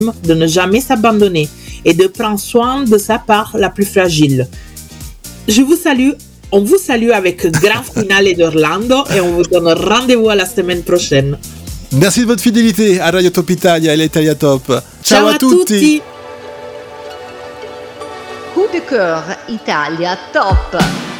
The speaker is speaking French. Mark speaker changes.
Speaker 1: de ne jamais s'abandonner et de prendre soin de sa part la plus fragile. Je vous salue. On vous salue avec grand finale d'Orlando et on vous donne rendez-vous à la semaine prochaine.
Speaker 2: Merci de votre fidélité à Radio Top Italia et l'Italia Top.
Speaker 1: Ciao a tutti.
Speaker 3: Coup de cœur Italia Top.